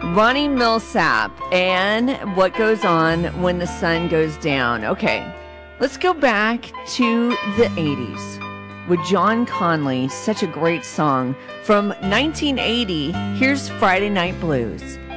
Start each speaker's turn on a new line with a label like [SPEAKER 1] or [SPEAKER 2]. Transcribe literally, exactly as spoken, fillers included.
[SPEAKER 1] Ronnie Millsap and What Goes On When the Sun Goes Down. Okay, let's go back to the eighties with John Conley. Such a great song from nineteen eighty. Here's Friday Night Blues.